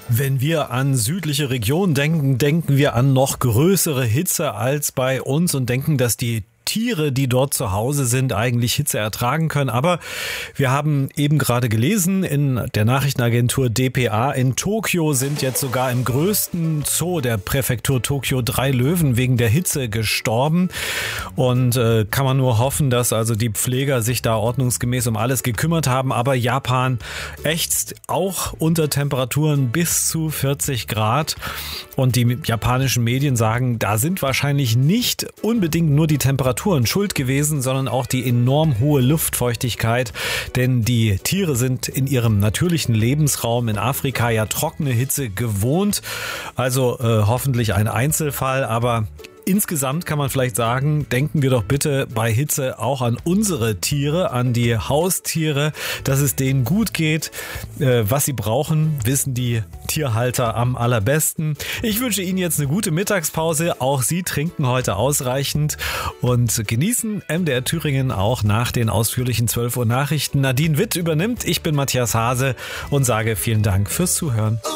Wenn wir an südliche Regionen denken, denken wir an noch größere Hitze als bei uns und denken, dass die Tiere, die dort zu Hause sind, eigentlich Hitze ertragen können. Aber wir haben eben gerade gelesen in der Nachrichtenagentur dpa, in Tokio sind jetzt sogar im größten Zoo der Präfektur Tokio 3 Löwen wegen der Hitze gestorben. Und kann man nur hoffen, dass also die Pfleger sich da ordnungsgemäß um alles gekümmert haben. Aber Japan ächzt auch unter Temperaturen bis zu 40 Grad. Und die japanischen Medien sagen, da sind wahrscheinlich nicht unbedingt nur die Temperaturen schuld gewesen, sondern auch die enorm hohe Luftfeuchtigkeit, denn die Tiere sind in ihrem natürlichen Lebensraum in Afrika ja trockene Hitze gewohnt, also hoffentlich ein Einzelfall, aber insgesamt kann man vielleicht sagen, denken wir doch bitte bei Hitze auch an unsere Tiere, an die Haustiere, dass es denen gut geht. Was sie brauchen, wissen die Tierhalter am allerbesten. Ich wünsche Ihnen jetzt eine gute Mittagspause. Auch Sie trinken heute ausreichend und genießen MDR Thüringen auch nach den ausführlichen 12 Uhr Nachrichten. Nadine Witt übernimmt. Ich bin Matthias Hase und sage vielen Dank fürs Zuhören.